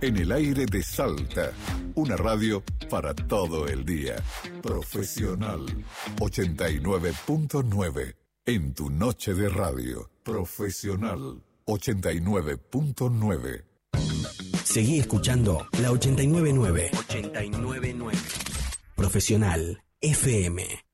En el aire de Salta, una radio para todo el día. Profesional 89.9. En tu noche de radio. Profesional 89.9. Seguí escuchando la 89.9. 89.9. Profesional FM.